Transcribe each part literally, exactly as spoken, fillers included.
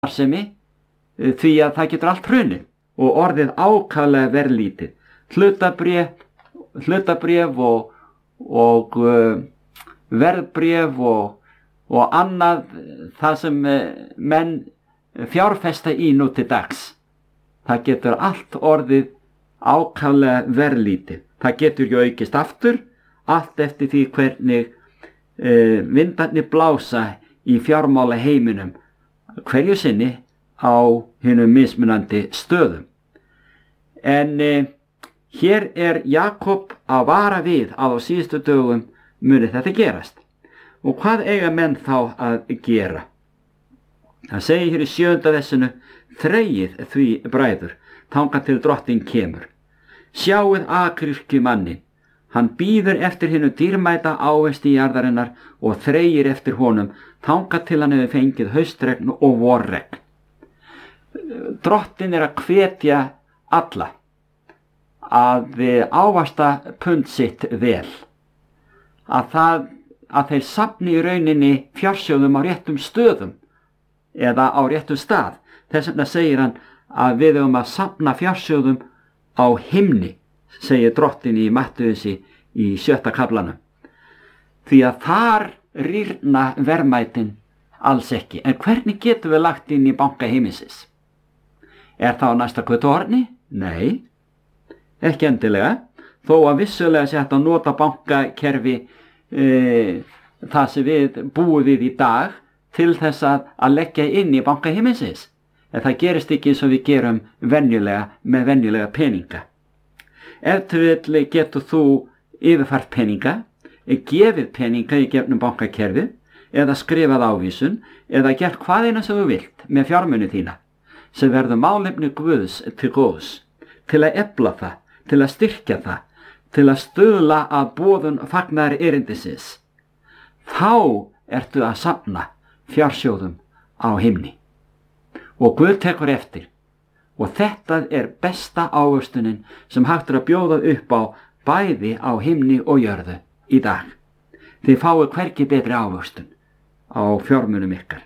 starfsemi því að það getur allt hrunið og orðið ákaflega verðlítið. Hlutabréf, hlutabréf og, og uh, verðbréf og, og annað það sem menn fjárfesta í nú til dags. Það getur allt orðið ákaflega verðlítið. Það getur ju aukist aftur, allt eftir því hvernig uh, vindarnir blása í fjármála heiminum hverju sinni á hinum mismunandi stöðum. En uh, hér er Jakob að vara við að á síðustu dögum muni þetta gerast. Og hvað eiga menn þá að gera? Það segir hér í sjöunda versinu: þreyið því bræður, þangað til drottinn kemur. Sjáið akryrkjumannin, hann bíður eftir hinu dýrmæta ávexti jarðarinnar og þreyir eftir honum, þangað til hann hefur fengið haustregn og vorregn. Drottinn er að hvetja alla að ávaxta pund sitt vel, að, það, að þeir safni í rauninni fjársjóðum á réttum stöðum eða á réttum stað. Þess vegna segir hann að við höfum að safna fjársjóðum á himni, segir drottinn í Mattheusi í sjötta kaflanum. Því að þar rýrna verðmætin alls ekki. En hvernig getum við lagt inn í banka heiminsins? Er það á næsta kvötuhorni? Nei, ekki endilega, þó að vissulega sé hægt að nota bankakerfi e, það sem við búum við í dag til þess að, að leggja inn í banka heiminsins. En það gerist ekki eins og við gerum venjulega með venjulega peninga. Ef til vill getur þú yfirfært peninga, gefið peninga í gefnum bankakerfið, eða skrifað ávísun, eða gert hvað eina sem þú vilt með fjármuni þína, sem verður málefni Guðs til góðs, til að efla það, til að styrkja það, til að stuðla að boðun fagnaðar erindisins. Þá ertu að safna fjársjóðum á himni. Og Guð tekur eftir. Og þetta er besta ávöxtunin sem hægt er að bjóða upp á bæði á himni og jörðu í dag. Þið fáið hvergi betri ávöxtun á fjármunum ykkar.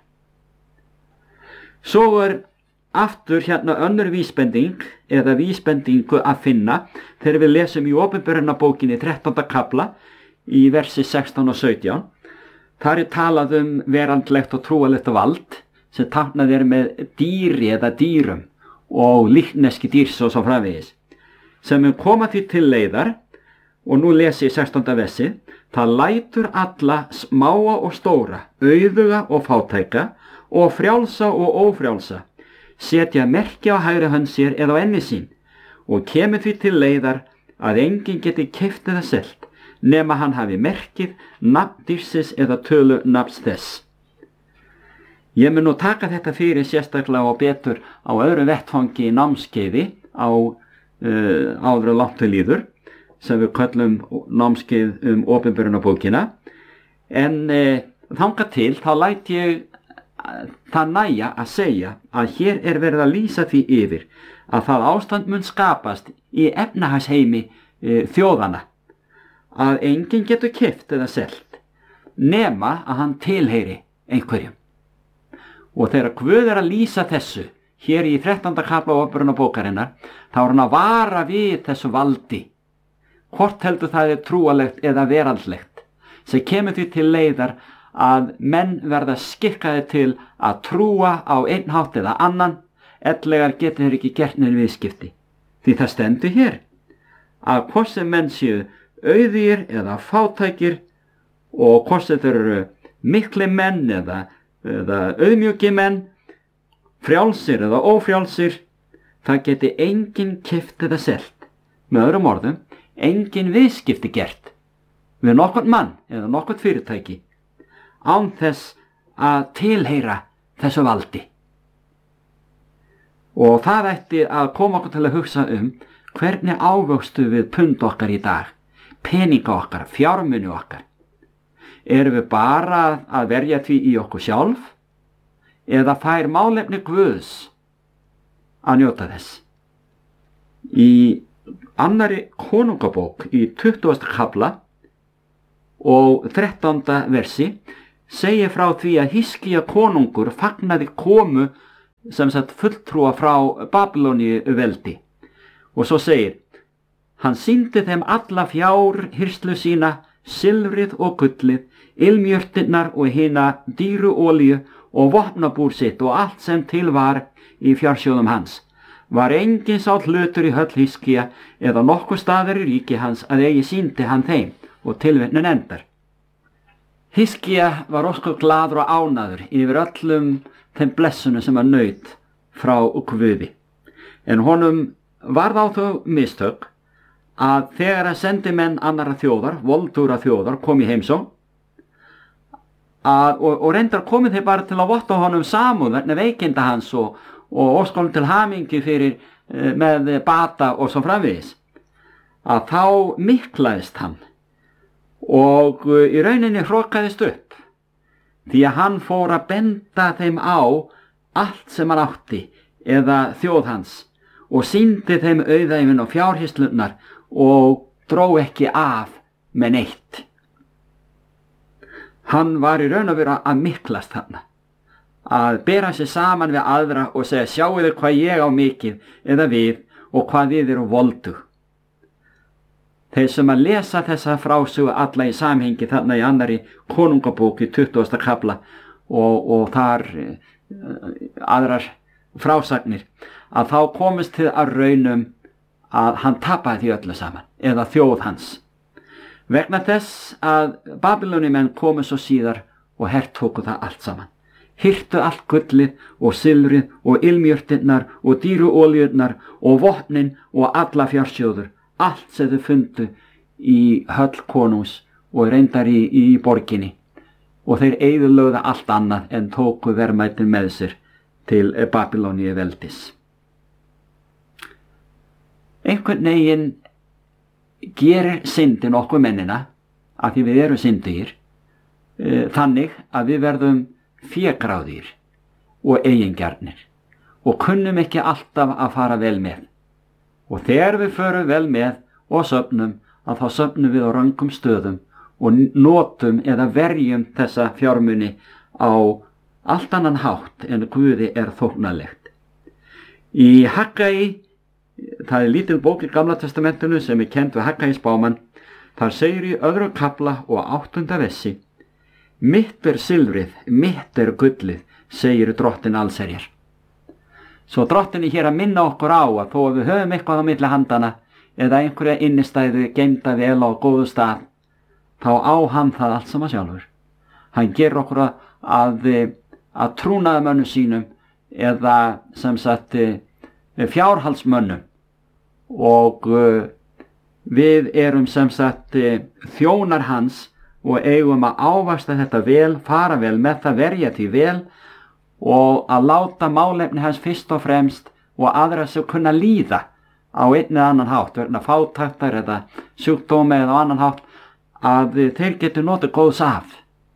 Svo er aftur hérna önnur vísbending eða vísbendingu að finna þegar við lesum í Opinberunarbókinni þrettánda kafla í versi sextán og sautján. Þar er talað um veraldlegt og trúalegt vald sem táknað er með dýri eða dýrum og líkneski dýrs og svo framvegis, sem mun koma því til leiðar, og nú lesi ég sextánda versi: það lætur alla smáa og stóra, auðuga og fátæka og frjálsa og ófrjálsa setja merki á hægri hönd sér eða á enni sín, og kemur því til leiðar að enginn geti keypt eða selt nema hann hafi merkið nafn dýrsins eða tölu nafns þess. Ég mun nú taka þetta fyrir sérstaklega og betur á öðru vettfangi í námskeiði á uh, áður og langt til líður, sem við köllum námskeið um Opinberunarbókina. En uh, þangað til þá læt ég uh, það nægja að segja að hér er verið að lýsa því yfir að það ástand mun skapast í efnahagsheimi uh, þjóðana að enginn getur keypt eða selt nema að hann tilheyri einhverjum. Og þegar Guð er að lýsa þessu hér í þrettánda kafla Opinberunarbókarinnar, þá er hann að vara við þessu valdi, hvort heldur það er trúalegt eða veraldlegt, sem kemur því til leiðar að menn verða skikkaði til að trúa á einn hátt eða annan, ellegar getur þeir ekki gert neinn viðskipti. Því það stendur hér að hvort sem menn séu auðugir eða fátækir, og hvort sem þeir eru mikli menn eða eða auðmjúki menn, frjálsir eða ófrjálsir, það geti enginn keypt eða selt. Með öðrum orðum, enginn viðskipti gert við nokkurn mann eða nokkurn fyrirtæki án þess að tilheyra þessu valdi. Og það ætti að koma okkur til að hugsa um hvernig ávöxtu við pund okkar í dag, peninga okkar, fjármuni okkar. Erum við bara að verja því í okkur sjálf, eða fær málefni Guðs að njóta þess? Í annarri konungabók í tuttugasta kafla og þrettánda versi segir frá því að Hiskía konungur fagnaði komu sem sagt fulltrúa frá Babylóníu veldi. Og svo segir, hann sýndi þeim alla fjár hirslu sína, silfrið og gullið, ilmjörtinnar og hina dýru olíu og vopnabúr sitt og allt sem til var í fjársjóðum hans. Var engin sá hlutur í höll Hiskía eða nokkur staðar í ríki hans að eigi sýndi hann þeim, og tilvitnun endar. Hiskía var ósköp glaður og ánaður yfir öllum þeim blessunum sem hann naut frá Guði. En honum varð á þau mistök að þegar að sendimenn annarra þjóðar, voldúra þjóðar, kom í heimsókn að, og, og reyndar komið þeir bara til að votta honum samúð vegna veikinda hans og, og óskonum til hamingi fyrir með bata og svo framvegis, að þá miklaðist hann og í rauninni hrokaðist upp því að hann fór að benda þeim á allt sem hann átti eða þjóð hans og sýndi þeim auðæfin og fjárhislurnar og dró ekki af með neitt. Hann var í raun og veru að miklast þarna, að bera sig saman við aðra og segja, sjáu þið hvað ég á mikið eða við og hvað við erum voldug. Þeir sem að lesa þessa frásögu alla í samhengi þarna í annari konungabók í tuttugasta kafla og, og þar aðrar frásagnir, að þá komist þið að raunum að hann tapaði því öllu saman, eða þjóð hans. Vegna þess að Babylóníumenn komu svo síðar og hertóku það allt saman. Hirtu allt gullið og silfrið og ilmjörtinnar og dýru olíurnar og vopnin og alla fjársjóður, allt sem þau fundu í höll konungs og reyndar í, í borginni, og þeir eyðilögðu allt annað en tóku verðmætin með sér til Babylóníu veldis. Einhvern veginn gerir syndin okkur mennina, af því við erum syndugir, e, þannig að við verðum fégráðir og eigingjarnir og kunnum ekki alltaf að fara vel með. Og þegar við förum vel með og söfnum, að þá söfnum við á röngum stöðum og notum eða verjum þessa fjármuni á allt annan hátt en Guði er þóknanlegt. Í Haggai, það er lítil bók í Gamla testamentinu sem er kennd við Haggai spámann, þar segir í öðru kafla og áttunda vessi, mitt er silfrið, mitt er gullið, segir drottin allsherjar. Svo drottin er hér að minna okkur á að þó að við höfum eitthvað á milli handana eða einhverja innistæðu geymda vel á góðu stað, þá á hann það allt saman sjálfur. Hann gerir okkur að, að, að trúnaðarmönnum sínum eða sem sagt fjárhaldsmönnum og uh, við erum sem sagt þjónar hans og eigum að ávaxta þetta vel, fara vel með það, verja því vel og að láta málefni hans fyrst og fremst og aðra sem kunna líða á einn eða annan hátt, verðna fátæktar eða sjúkdómi eða á annan hátt, að þeir getur notið góðs af.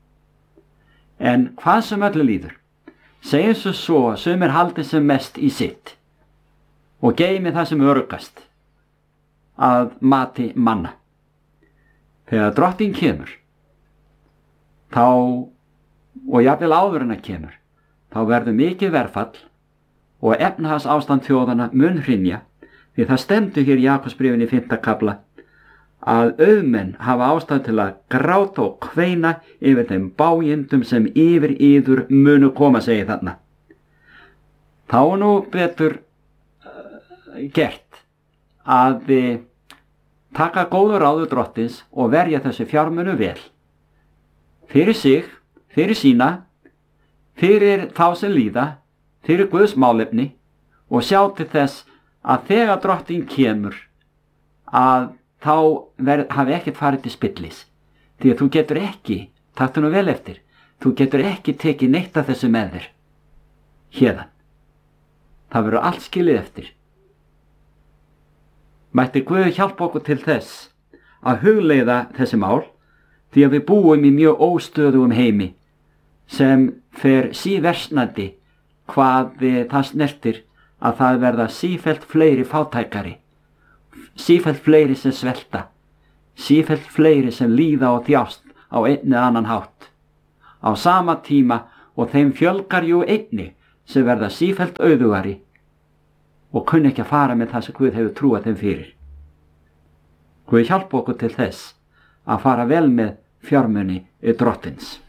En hvað sem öllu líður, segjum svo svo að sumir haldi sem mest í sitt og geymi það sem öruggast að mati manna. Þegar drottin kemur, þá, og jafnvel áður en að kemur, þá verður mikið verðfall og efnahags ástand þjóðana mun hrynja, því það stendur hér í Jakobsbréfinu í fimmta kafla að auðmenn hafa ástæðu til að gráta og kveina yfir þeim bágindum sem yfir yður munu koma, segir þarna. Þá er nú betur uh, gert að við taka góður ráður drottins og verja þessu fjármunu vel. Fyrir sig, fyrir sína, fyrir þá sem líða, fyrir Guðs málefni og sjá til þess að þegar drottin kemur að þá verð, hafi ekkert farið til spillis. Því að þú getur ekki, taktu nú vel eftir, þú getur ekki tekið neitt af þessu með þér. Hérðan. Það verður allt skilið eftir. Mætti Guð hjálpa okkur til þess að hugleiða þessi mál, því að við búum í mjög óstöðugum heimi sem fer síversnandi hvað það snertir að það verða sífellt fleiri fátækari, sífellt fleiri sem svelta, sífellt fleiri sem líða og þjást á einn eða annan hátt. Á sama tíma og þeim fjölgar jú einni sem verða sífellt auðugari og kunni ekki að fara með það sem Guð hefur trúað þeim fyrir. Guð hjálpa okkur til þess að fara vel með fjármuni Drottins.